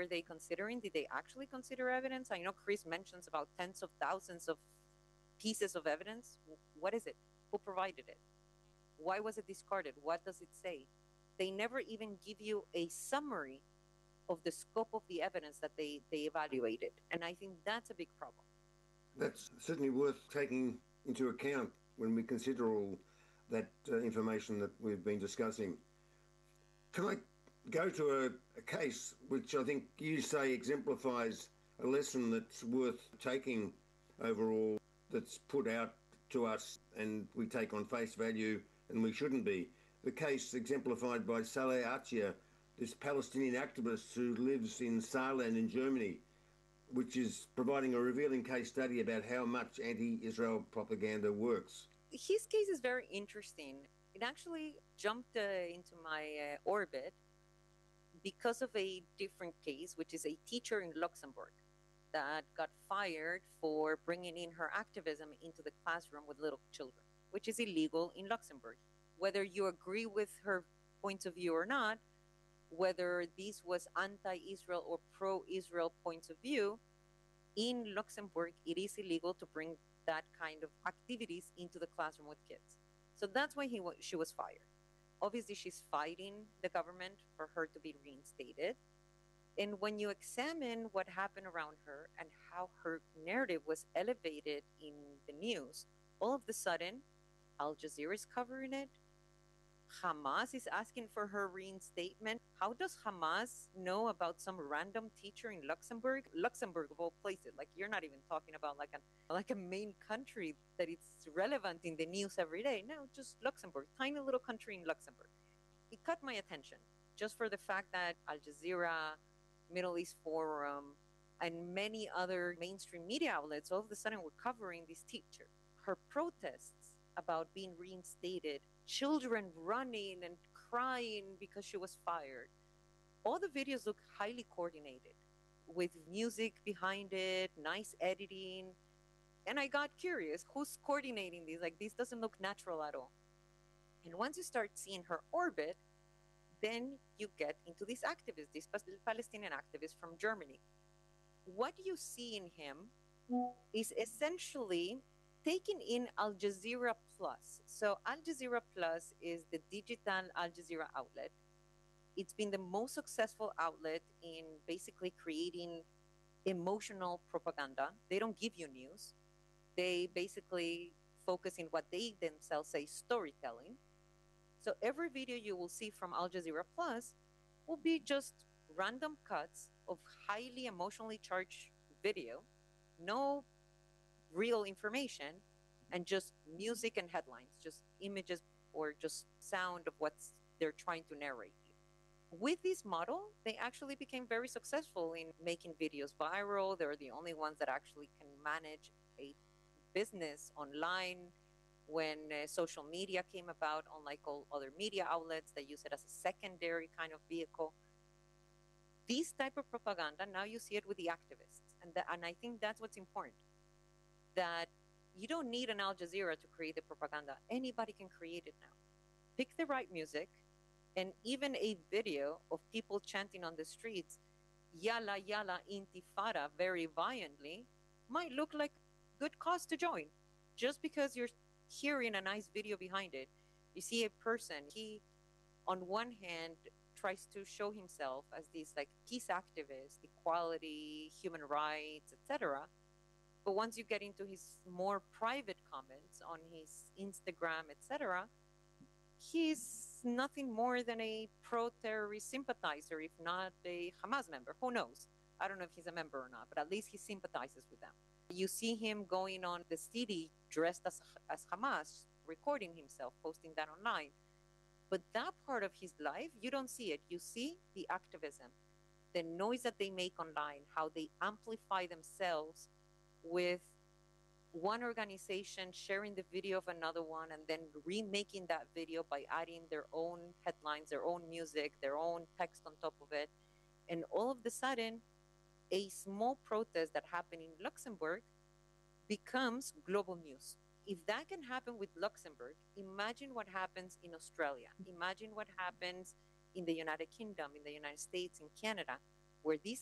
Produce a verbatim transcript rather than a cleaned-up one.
were they considering? Did they actually consider evidence? I know Chris mentions about tens of thousands of pieces of evidence. What is it? Who provided it? Why was it discarded? What does it say? They never even give you a summary of the scope of the evidence that they, they evaluated. And I think that's a big problem. That's certainly worth taking into account when we consider all that uh, information that we've been discussing. Can I go to a, a case which I think you say exemplifies a lesson that's worth taking overall, that's put out to us and we take on face value and we shouldn't be? The case exemplified by Saleh Attia, this Palestinian activist who lives in Saarland in Germany, which is providing a revealing case study about how much anti-Israel propaganda works. His case is very interesting. It actually jumped uh, into my uh, orbit because of a different case, which is a teacher in Luxembourg that got fired for bringing in her activism into the classroom with little children, which is illegal in Luxembourg. Whether you agree with her points of view or not, whether this was anti-Israel or pro-Israel points of view, in Luxembourg, it is illegal to bring that kind of activities into the classroom with kids. So that's why he w- she was fired. Obviously, she's fighting the government for her to be reinstated. And when you examine what happened around her and how her narrative was elevated in the news, all of a sudden, Al Jazeera is covering it. Hamas is asking for her reinstatement. How does Hamas know about some random teacher in Luxembourg? Luxembourg of all places. Like, you're not even talking about like a like a main country that it's relevant in the news every day. No, just Luxembourg, tiny little country in Luxembourg. It caught my attention just for the fact that Al Jazeera, Middle East Forum, and many other mainstream media outlets all of a sudden were covering this teacher. Her protests about being reinstated, children running and crying because she was fired. All the videos look highly coordinated with music behind it, nice editing. And I got curious, who's coordinating these? Like, this doesn't look natural at all. And once you start seeing her orbit, then you get into this activist, this Palestinian activist from Germany. What you see in him is essentially taking in Al Jazeera Plus. So Al Jazeera Plus is the digital Al Jazeera outlet. It's been the most successful outlet in basically creating emotional propaganda. They don't give you news. They basically focus in what they themselves say storytelling. So every video you will see from Al Jazeera Plus will be just random cuts of highly emotionally charged video, no real information, and just music and headlines, just images or just sound of what they're trying to narrate. With this model, they actually became very successful in making videos viral. They're the only ones that actually can manage a business online when uh, social media came about, unlike all other media outlets that use it as a secondary kind of vehicle. This type of propaganda, now you see it with the activists. And, the, and I think that's what's important, that you don't need an Al Jazeera to create the propaganda. Anybody can create it now. Pick the right music, and even a video of people chanting on the streets, Yalla Yalla Intifada, very violently, might look like good cause to join. Just because you're hearing a nice video behind it, you see a person, he, on one hand, tries to show himself as this like peace activist, equality, human rights, et cetera. But once you get into his more private comments on his Instagram, et cetera, he's nothing more than a pro-terrorist sympathizer, if not a Hamas member. Who knows? I don't know if he's a member or not, but at least he sympathizes with them. You see him going on the city dressed as, as Hamas, recording himself, posting that online. But that part of his life, you don't see it. You see the activism, the noise that they make online, how they amplify themselves with one organization sharing the video of another one and then remaking that video by adding their own headlines, their own music, their own text on top of it. And all of a sudden, a small protest that happened in Luxembourg becomes global news. If that can happen with Luxembourg, imagine what happens in Australia. Imagine what happens in the United Kingdom, in the United States, in Canada, where these